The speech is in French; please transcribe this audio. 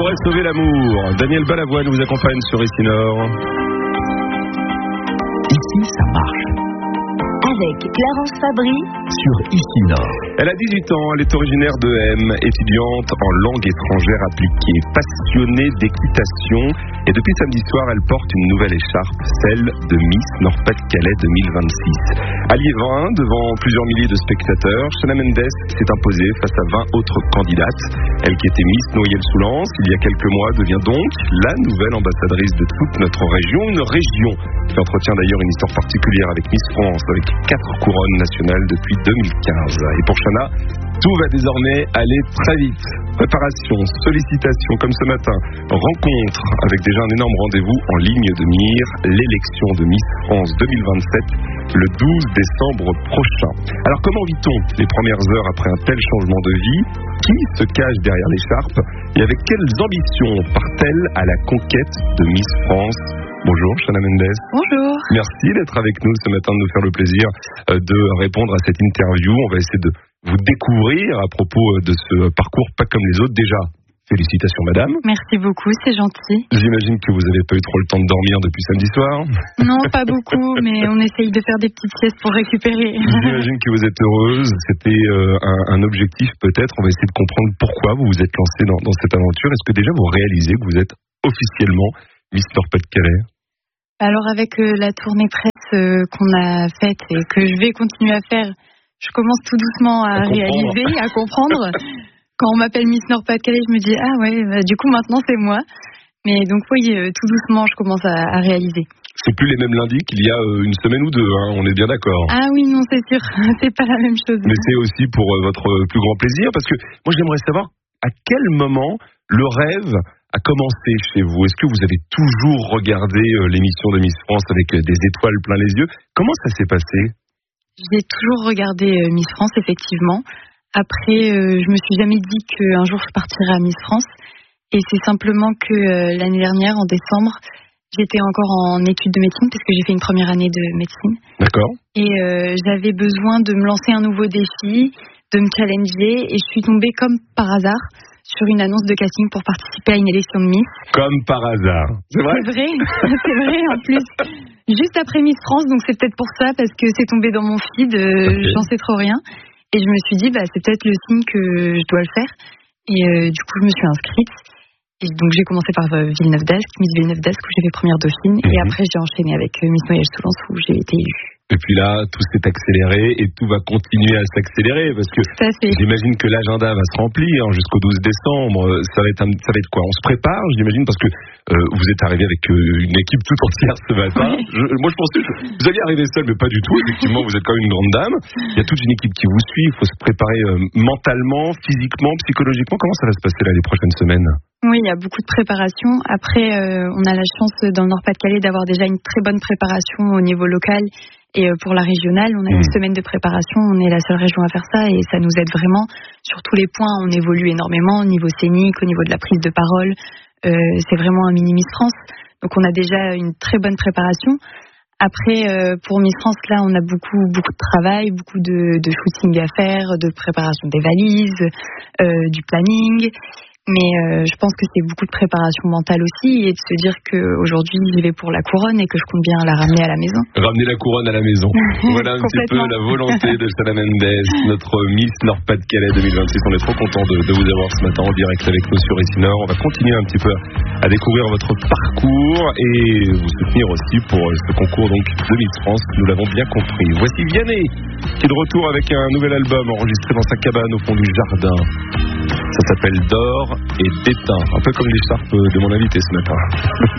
pourrait sauver l'amour. Daniel Balavoine vous accompagne sur Ici Nord. Ici, ça marche. Avec Clarence Fabry Sur Ici Nord. Elle a 18 ans, elle est originaire de M, étudiante en langue étrangère appliquée, passionnée d'équitation. Et depuis samedi soir, elle porte une nouvelle écharpe, celle de Miss Nord-Pas-de-Calais 2026. À Liévin, devant plusieurs milliers de spectateurs, Shawn Mendes s'est imposée face à 20 autres candidates. Elle qui était Miss Noyelles-sous-Lens il y a quelques mois devient donc la nouvelle ambassadrice de toute notre région. Une région qui entretient d'ailleurs une histoire particulière avec Miss France, avec 4 couronnes nationales depuis 2015. Et pour Shana, tout va désormais aller très vite. Préparation, sollicitation, comme ce matin, rencontre avec déjà un énorme rendez-vous en ligne de mire, l'élection de Miss France 2027, le 12 décembre prochain. Alors comment vit-on les premières heures après un tel changement de vie? Qui se cache derrière l'écharpe? Et avec quelles ambitions part-elle à la conquête de Miss France? Bonjour, Shawn Mendes. Bonjour. Merci d'être avec nous ce matin, de nous faire le plaisir de répondre à cette interview. On va essayer de vous découvrir à propos de ce parcours pas comme les autres. Déjà, félicitations madame. Merci beaucoup, c'est gentil. J'imagine que vous n'avez pas eu trop le temps de dormir depuis samedi soir. Non, pas beaucoup, mais on essaye de faire des petites siestes pour récupérer. J'imagine que vous êtes heureuse. C'était un objectif peut-être. On va essayer de comprendre pourquoi vous vous êtes lancée dans cette aventure. Est-ce que déjà vous réalisez que vous êtes officiellement Miss Nord-Pas-de-Calais? Alors avec la tournée presse qu'on a faite et que je vais continuer à faire, je commence tout doucement à réaliser, à comprendre. Quand on m'appelle Miss Nord-Pas-de-Calais, je me dis ah ouais, du coup maintenant c'est moi. Mais donc oui, tout doucement je commence à réaliser. C'est plus les mêmes lundis qu'il y a une semaine ou deux, hein, on est bien d'accord. Ah oui, non, c'est sûr, c'est pas la même chose. Mais c'est aussi pour votre plus grand plaisir, parce que moi j'aimerais savoir à quel moment le rêve a commencé chez vous. Est-ce que vous avez toujours regardé l'émission de Miss France avec des étoiles plein les yeux? Comment ça s'est passé? J'ai toujours regardé Miss France, effectivement. Après, je me suis jamais dit qu'un jour je partirais à Miss France. Et c'est simplement que l'année dernière, en décembre, j'étais encore en études de médecine, parce que j'ai fait une première année de médecine. D'accord. Et j'avais besoin de me lancer un nouveau défi, de me challenger. Et je suis tombée comme par hasard sur une annonce de casting pour participer à une élection de Miss. Comme par hasard. C'est vrai? C'est vrai, c'est vrai en plus. Juste après Miss France, donc c'est peut-être pour ça, parce que c'est tombé dans mon feed, j'en sais trop rien. Et je me suis dit, c'est peut-être le signe que je dois le faire. Et du coup, je me suis inscrite. Et donc j'ai commencé par Villeneuve d'Ascq, Miss Villeneuve d'Ascq, où j'ai fait première dauphine. Et après, j'ai enchaîné avec Miss Noyelles-sous-Lens, où j'ai été élue. Et puis là, tout s'est accéléré et tout va continuer à s'accélérer parce que j'imagine que l'agenda va se remplir jusqu'au 12 décembre. Ça va être quoi? On se prépare, j'imagine, parce que vous êtes arrivé avec une équipe tout entière ce matin. Moi, je pensais que vous alliez arriver seul, mais pas du tout. Effectivement, vous êtes quand même une grande dame. Il y a toute une équipe qui vous suit. Il faut se préparer mentalement, physiquement, psychologiquement. Comment ça va se passer là les prochaines semaines? Oui, il y a beaucoup de préparation. Après, on a la chance dans le Nord-Pas-de-Calais d'avoir déjà une très bonne préparation au niveau local. Et pour la régionale, on a une semaine de préparation, on est la seule région à faire ça et ça nous aide vraiment sur tous les points. On évolue énormément au niveau scénique, au niveau de la prise de parole. C'est vraiment un mini Miss France. Donc on a déjà une très bonne préparation. Après, pour Miss France, là, on a beaucoup de travail, beaucoup de shooting à faire, de préparation des valises, du planning. Mais je pense que c'est beaucoup de préparation mentale aussi et de se dire qu'aujourd'hui j'y vais pour la couronne et que je compte bien la ramener à la maison. Ramener la couronne à la maison. Voilà un petit peu la volonté de Shawn Mendes, notre Miss Nord-Pas-de-Calais 2026. On est trop content de vous avoir ce matin en direct avec nous sur Ici Nord. On va continuer un petit peu à découvrir votre parcours et vous soutenir aussi pour ce concours donc de Miss France. Nous l'avons bien compris. Voici Vianney qui est de retour avec un nouvel album enregistré dans sa cabane au fond du jardin. Ça s'appelle D'or et d'étain, un peu comme l'écharpe de mon invité ce matin.